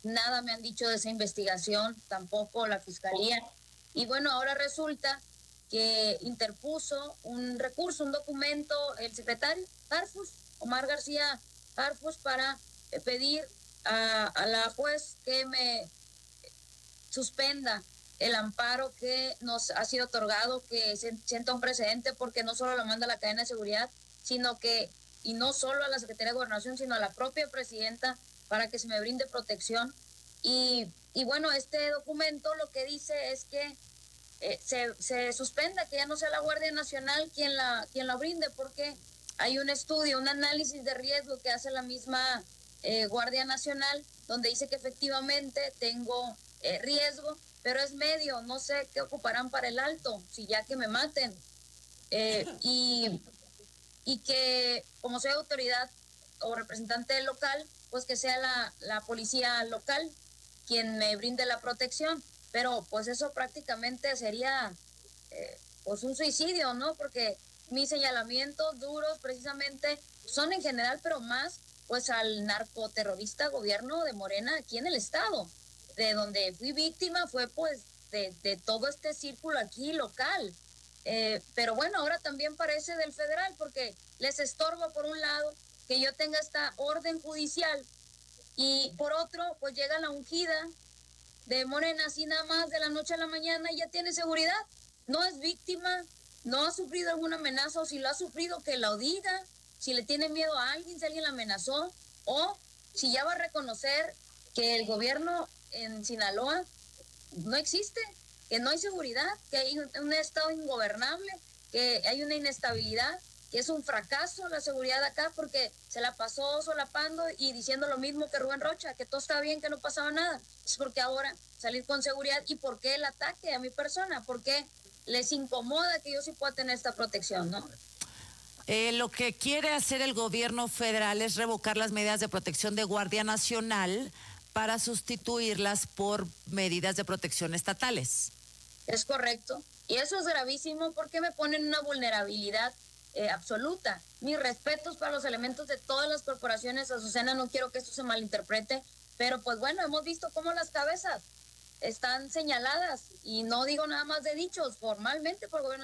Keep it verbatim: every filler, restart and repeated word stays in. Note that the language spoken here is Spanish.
nada me han dicho de esa investigación, tampoco la fiscalía. Y bueno, ahora resulta que interpuso un recurso, un documento, el secretario Harfuch, Omar García Harfuch, para pedir a, a la juez que me suspenda el amparo que nos ha sido otorgado, que se sienta un precedente, porque no solo lo manda a la cadena de seguridad, sino que, y no solo a la Secretaría de Gobernación, sino a la propia presidenta, para que se me brinde protección. Y, y bueno, este documento lo que dice es que eh, se, se suspenda, que ya no sea la Guardia Nacional quien la, quien la brinde, porque hay un estudio, un análisis de riesgo que hace la misma eh, Guardia Nacional, donde dice que efectivamente tengo eh, riesgo, pero es medio, no sé qué ocuparán para el alto, si ya que me maten. Eh, y, y que como soy autoridad o representante local, pues que sea la, la policía local quien me brinde la protección. Pero pues eso prácticamente sería eh, pues un suicidio, ¿no? Porque mis señalamientos duros precisamente son en general, pero más pues al narcoterrorista gobierno de Morena aquí en el estado. De donde fui víctima fue pues de, de todo este círculo aquí local. Eh, pero bueno, ahora también parece del federal, porque les estorba por un lado que yo tenga esta orden judicial, y por otro pues llega la ungida de Morena así nada más de la noche a la mañana y ya tiene seguridad. No es víctima, no ha sufrido alguna amenaza, o si lo ha sufrido que lo diga, si le tiene miedo a alguien, si alguien la amenazó, o si ya va a reconocer que el gobierno en Sinaloa no existe, que no hay seguridad, que hay un, un estado ingobernable, que hay una inestabilidad, que es un fracaso la seguridad acá, porque se la pasó solapando y diciendo lo mismo que Rubén Rocha, que todo estaba bien, que no pasaba nada. Es porque ahora salir con seguridad. ¿Y por qué el ataque a mi persona? ¿Por qué les incomoda que yo sí pueda tener esta protección, no? Eh, lo que quiere hacer el gobierno federal es revocar las medidas de protección de Guardia Nacional para sustituirlas por medidas de protección estatales. Es correcto. Y eso es gravísimo porque me ponen una vulnerabilidad eh, absoluta. Mis respetos para los elementos de todas las corporaciones, Azucena, no quiero que esto se malinterprete, pero pues bueno, hemos visto cómo las cabezas están señaladas, y no digo nada más de dichos, formalmente por el gobierno